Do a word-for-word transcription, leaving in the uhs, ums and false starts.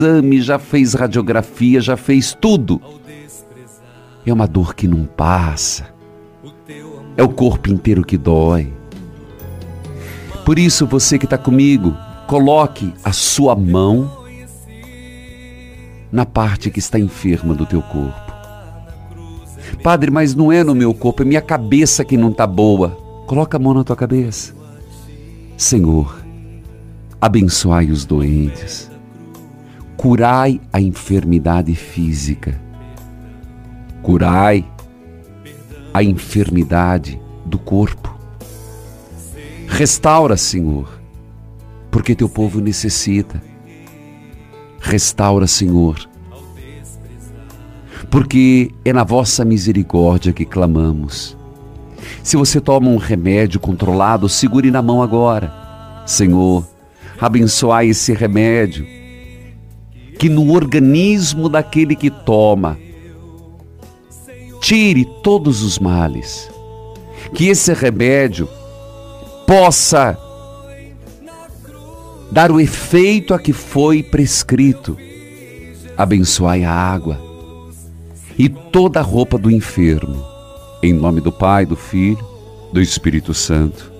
exame, já fez radiografia, já fez tudo. É uma dor que não passa. É o corpo inteiro que dói. Por isso, você que está comigo, coloque a sua mão na parte que está enferma do teu corpo. Padre, mas não é no meu corpo, é minha cabeça que não está boa. Coloca a mão na tua cabeça. Senhor, abençoai os doentes. Curai a enfermidade física. Curai a enfermidade do corpo. Restaura, Senhor, porque teu povo necessita. Restaura, Senhor, porque é na vossa misericórdia que clamamos. Se você toma um remédio controlado, segure na mão agora. Senhor, abençoai esse remédio, que no organismo daquele que toma, tire todos os males. Que esse remédio possa dar o efeito a que foi prescrito. Abençoai a água e toda a roupa do enfermo. Em nome do Pai, do Filho, do Espírito Santo.